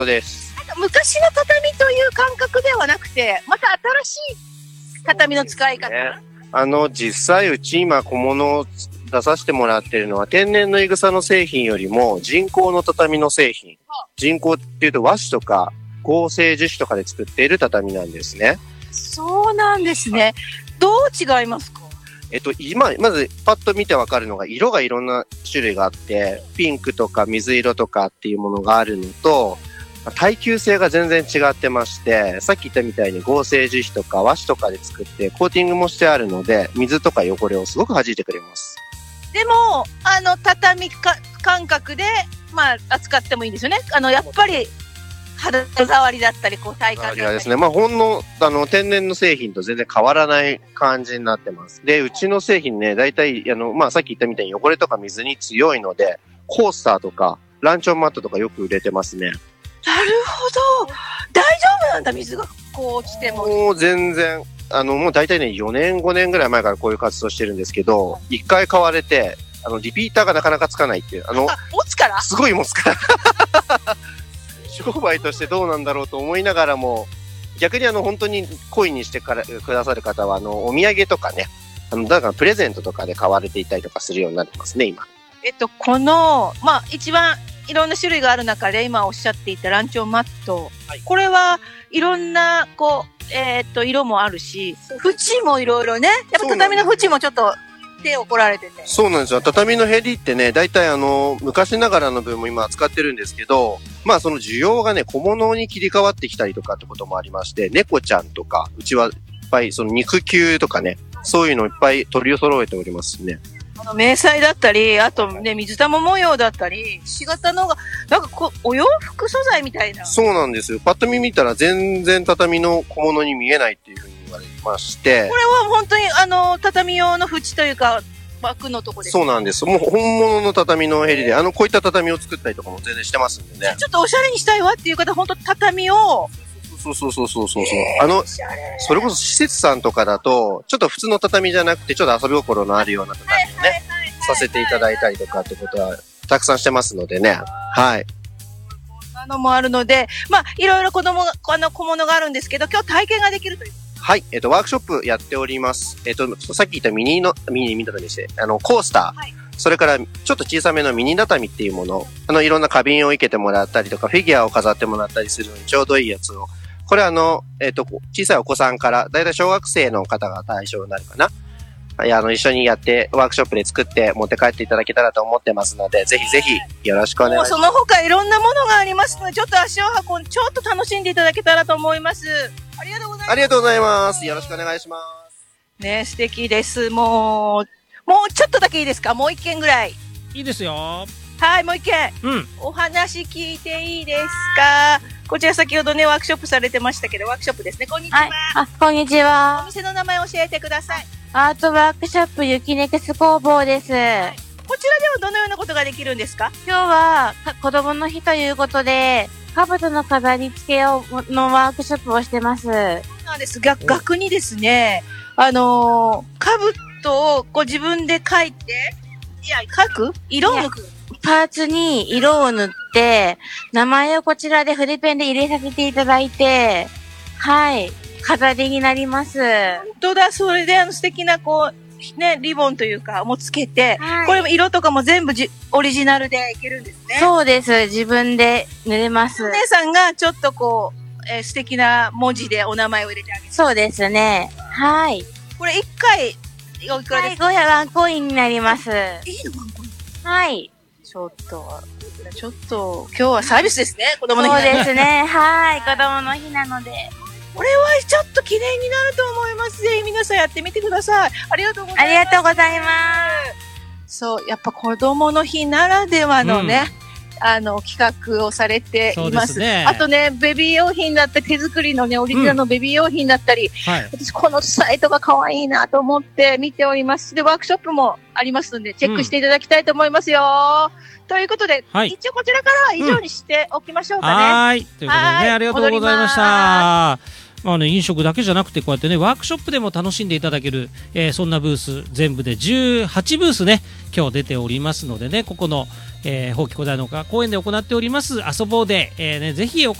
です。 昔の畳という感覚ではなくて、また新しい畳の使い方。 実際うち今小物を出させてもらってるのは天然のいぐさの製品よりも人工の畳の製品。人工っていうと和紙とか合成樹脂とかで作っている畳なんですね。 そうなんですね。どう違いますか？ 今、まずパッと見てわかるのが色がいろんな種類があって、ピンクとか水色とかっていうものがあるのと、耐久性が全然違ってまして、さっき言ったみたいに合成樹脂とか和紙とかで作ってコーティングもしてあるので、水とか汚れをすごく弾いてくれます。 でも、畳感覚で、扱ってもいいんですよね。やっぱり、肌触りだったり、体感だったり。 ですね。ほんの、天然の製品と全然変わらない感じになってます。で、うちの製品ね、大体、さっき言ったみたいに汚れとか水に強いので、コースターとか、ランチョンマットとかよく売れてますね。 なるほど。大丈夫なんだ、水が落ちても。 もう全然、もう大体ね、4年、5年ぐらい前からこういう活動してるんですけど、一回買われて、リピーターがなかなかつかないっていう。 持つからすごい持つから。商売としてどうなんだろうと思いながらも、逆に本当に恋にしてくださる方は、お土産とかね、だからプレゼントとかで買われていたりとかするようになってますね、今。 この、一番いろんな種類がある中で今おっしゃっていたランチョンマット。はい、これはいろんな、色もあるし、縁もいろいろね。やっぱ畳の縁もちょっと手を凝られてて。 そうなんですよ。畳のヘリってね、大体昔ながらの分も今使ってるんですけど、その需要がね、小物に切り替わってきたりとかってこともありまして、猫ちゃんとか、うちはいっぱい、その肉球とかね、そういうのいっぱい取り揃えておりますね。 迷彩だったり、あとね、水玉模様だったり、ひし形のが、なんかお洋服素材みたいな。 そうなんですよ。パッと見見たら全然畳の小物に見えないっていうふうに言われまして。 これは本当に畳用の縁というか、枠のとこです。 そうなんです。もう本物の畳のヘリで、こういった畳を作ったりとかも全然してますんでね。 ちょっとおしゃれにしたいわっていう方、本当畳を、 そう。それこそ施設さんとかだと、ちょっと普通の畳じゃなくて、ちょっと遊び心のあるような畳をね、させていただいたりとかってことは、たくさんしてますのでね。はい。 なのもあるので、いろいろ小物があるんですけど、今日体験ができるという。 はい。ワークショップやっております。さっき言ったミニ畳にして、コースター。はい、それから、ちょっと小さめのミニ畳っていうもの。いろんな花瓶を生けてもらったりとか、フィギュアを飾ってもらったりするのにちょうどいいやつを。これ小さいお子さんから、だいたい小学生の方が対象になるかな。一緒にやって、ワークショップで作って持って帰っていただけたらと思ってますので、ぜひぜひよろしくお願いします。 その他いろんなものがありますので、ちょっと足を運んで、ちょっと楽しんでいただけたらと思います。ありがとうございます。 ありがとうございます。よろしくお願いします。 ね、素敵です。もうちょっとだけいいですか？もう一件ぐらい。 いいですよ。 はい、もう一件。お話聞いていいですか？こちら先ほどね、ワークショップされてましたけど、ワークショップですね。こんにちは。 こんにちは。 お店の名前教えてください。 アートワークショップゆきねくす工房です。こちらではどのようなことができるんですか？ 今日は子供の日ということで、兜の飾り付けのワークショップをしてます。そうなんです。逆にですね、兜を自分で描いて、色を抜く。 パーツに色を塗って、名前をこちらで筆ペンで入れさせていただいて、はい、飾りになります。 本当だ、それで素敵なリボンというか、もつけて、はい、これも色とかも全部オリジナルでいけるんですね。 そうです。自分で塗れます。 お姉さんがちょっと素敵な文字でお名前を入れてあげる。 そうですね。はい。 これ1回、おいくらですか？ はい、ワンコインになります。 いいのワンコイン？ はい。 ちょっと、今日はサービスですね、子供の日。 そうですね。はい、子供の日なので。 これはちょっと記念になると思います。ぜひ皆さんやってみてください。ありがとうございます。 ありがとうございます。 そう、やっぱ子供の日ならではのね、企画をされています。ね、あとね、ベビー用品だったり、手作りのね、オリジナルのベビー用品だったり、私このサイトが可愛いなと思って見ております。で、ワークショップもありますので、チェックしていただきたいと思いますよ。ということで、一応こちらからは以上にしておきましょうかね。 はい。ということでね、ありがとうございました。 飲食だけじゃなくてこうやってねワークショップでも楽しんでいただける、そんなブース全部で18ブースね今日出ておりますのでね、ここの、宝木小平の公園で行っております遊ぼうで、ぜひ